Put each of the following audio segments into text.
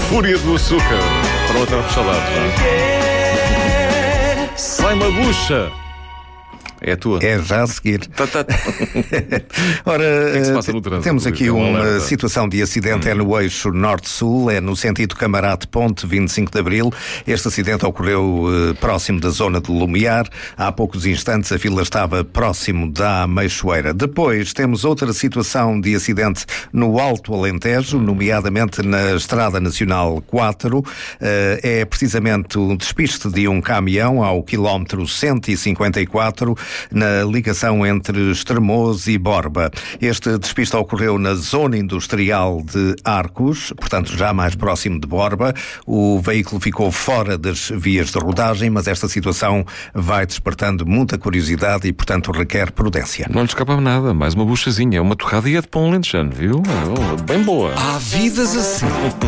Fúria do açúcar. Para outra saudade, já. Sai uma bucha. É a tua. É já a seguir. Ora, que se passa no trânsito? temos aqui uma situação de acidente, é no eixo norte-sul, é no sentido Camarate-Ponte, 25 de Abril. Este acidente ocorreu próximo da zona de Lumiar. Há poucos instantes a fila estava próximo da Meixoeira. Depois temos outra situação de acidente no Alto Alentejo, nomeadamente na Estrada Nacional 4. É precisamente um despiste de um caminhão ao quilómetro 154, na ligação entre Estremoz e Borba. Este despiste ocorreu na zona industrial de Arcos, portanto já mais próximo de Borba. O veículo ficou fora das vias de rodagem, mas esta situação vai despertando muita curiosidade e, portanto, requer prudência. Não lhe escapa nada, mais uma buchazinha, uma torradinha de pão lentejano, viu? Bem boa. Há vidas assim.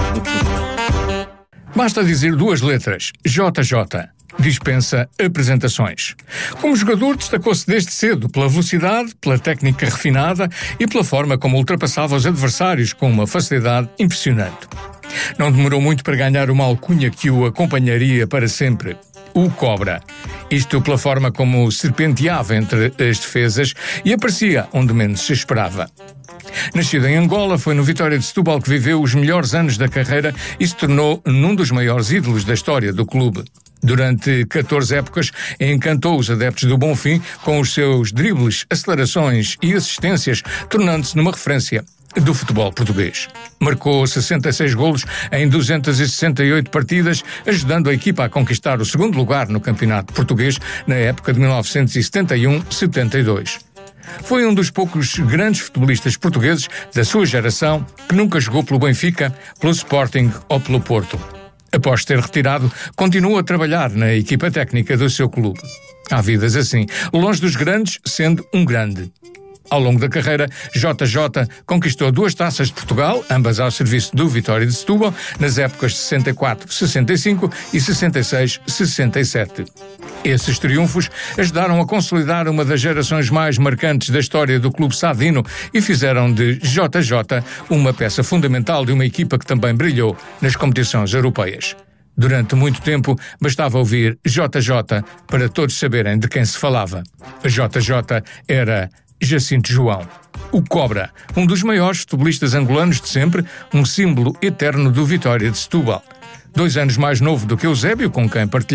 Basta dizer duas letras, JJ. Dispensa apresentações. Como jogador, destacou-se desde cedo pela velocidade, pela técnica refinada e pela forma como ultrapassava os adversários com uma facilidade impressionante. Não demorou muito para ganhar uma alcunha que o acompanharia para sempre: o Cobra. Isto pela forma como serpenteava entre as defesas e aparecia onde menos se esperava. Nascido em Angola, foi no Vitória de Setúbal que viveu os melhores anos da carreira e se tornou num dos maiores ídolos da história do clube. Durante 14 épocas, encantou os adeptos do Bonfim com os seus dribles, acelerações e assistências, tornando-se numa referência do futebol português. Marcou 66 golos em 268 partidas, ajudando a equipa a conquistar o segundo lugar no campeonato português na época de 1971-72. Foi um dos poucos grandes futebolistas portugueses da sua geração que nunca jogou pelo Benfica, pelo Sporting ou pelo Porto. Após ter retirado, continuou a trabalhar na equipa técnica do seu clube. Há vidas assim, longe dos grandes, sendo um grande. Ao longo da carreira, JJ conquistou 2 taças de Portugal, ambas ao serviço do Vitória de Setúbal, nas épocas de 64-65 e 66-67. Esses triunfos ajudaram a consolidar uma das gerações mais marcantes da história do clube sadino e fizeram de JJ uma peça fundamental de uma equipa que também brilhou nas competições europeias. Durante muito tempo, bastava ouvir JJ para todos saberem de quem se falava. A JJ era Jacinto João, o Cobra, um dos maiores futebolistas angolanos de sempre, um símbolo eterno do Vitória de Setúbal. 2 anos mais novo do que Eusébio, com quem partilhou